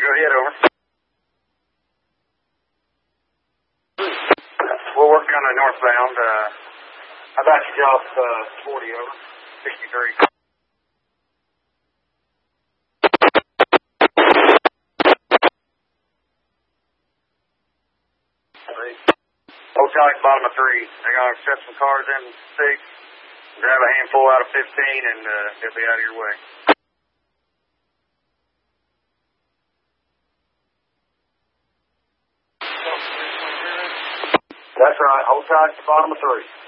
go ahead, over. We're working on the northbound. How about you get off 40, over? 63. Hold tight, bottom of 3. They're going to set some cars in 6, grab a handful out of 15, and they'll be out of your way. That's right. Hold tight at the bottom of 3.